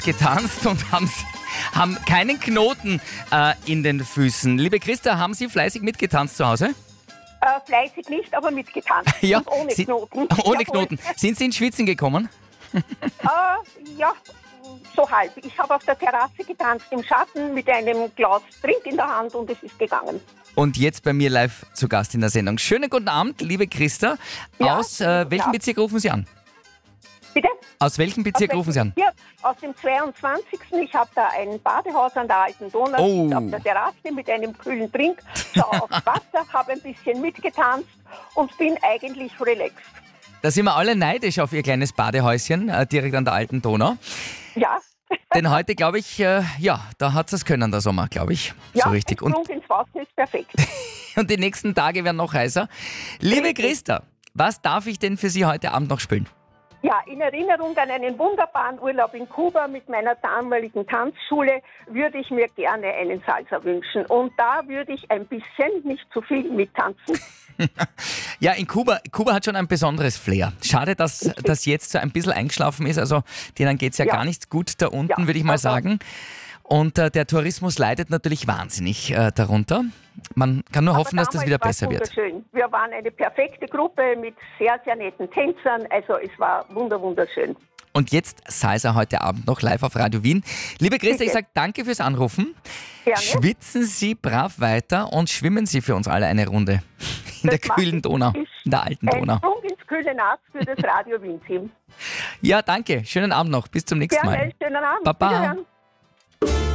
getanzt und haben keinen Knoten in den Füßen. Liebe Christa, haben Sie fleißig mitgetanzt zu Hause? Fleißig nicht, aber mitgetanzt. Ja, und ohne Knoten. Ohne Knoten. Sind Sie ins Schwitzen gekommen? Ja, so halb. Ich habe auf der Terrasse getanzt im Schatten mit einem Glas Trink in der Hand und es ist gegangen. Und jetzt bei mir live zu Gast in der Sendung. Schönen guten Abend, liebe Christa. Ja, Aus welchem Bezirk rufen Sie an? Bitte? Aus welchem Bezirk rufen Sie an? Hier, aus dem 22. Ich habe da ein Badehaus an der Alten Donau, sitze auf der Terrasse mit einem kühlen Trink, schaue aufs Wasser, habe ein bisschen mitgetanzt und bin eigentlich relaxed. Da sind wir alle neidisch auf Ihr kleines Badehäuschen direkt an der Alten Donau. Ja. Denn heute, glaube ich, da hat es können, der Sommer, glaube ich. Ja, so richtig. Und ins Wasser ist perfekt. Und die nächsten Tage werden noch heißer. Liebe Christa, was darf ich denn für Sie heute Abend noch spielen? Ja, in Erinnerung an einen wunderbaren Urlaub in Kuba mit meiner damaligen Tanzschule würde ich mir gerne einen Salsa wünschen. Und da würde ich ein bisschen, nicht zu viel, mittanzen. Ja, in Kuba hat schon ein besonderes Flair. Schade, dass das jetzt so ein bisschen eingeschlafen ist. Also denen geht es ja gar nicht gut da unten, würde ich mal sagen. Und der Tourismus leidet natürlich wahnsinnig darunter. Man kann nur hoffen, dass das wieder besser wird. Wir waren eine perfekte Gruppe mit sehr, sehr netten Tänzern. Also es war wunderschön. Und jetzt Salsa heute Abend noch live auf Radio Wien. Liebe Christa, ich sage danke fürs Anrufen. Gerne. Schwitzen Sie brav weiter und schwimmen Sie für uns alle eine Runde in der kühlen Donau, in der Alten Donau. Ein Sprung ins kühle Nass für das Radio Wien-Team. Ja, danke. Schönen Abend noch. Bis zum nächsten Mal. Schönen Abend. Baba. Wiederhören.